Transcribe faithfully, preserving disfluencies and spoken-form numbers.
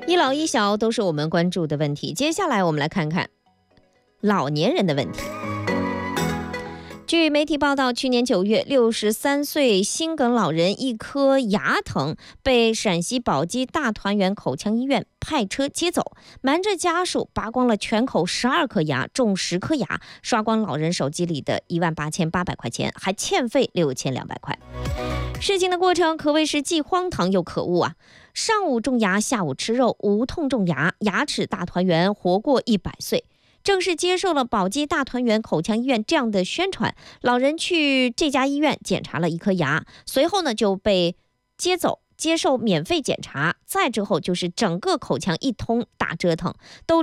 一老一小都是我们关注的问题。接下来我们来看看老年人的问题。据媒体报道，去年九月，六十三岁心梗老人一颗牙疼，被陕西宝鸡大团圆口腔医院派车接走，瞒着家属拔光了全口十二颗牙，重十颗牙，刷光老人手机里的一万八千八百块钱，还欠费六千两百块。事情的过程可谓是既荒唐又可恶啊！上午种牙，下午吃肉，无痛种牙，牙齿大团圆，活过一百岁。正是接受了宝鸡大团圆口腔医院这样的宣传，老人去这家医院检查了一颗牙，随后呢就被接走接受免费检查，再之后就是整个口腔一通大折腾，都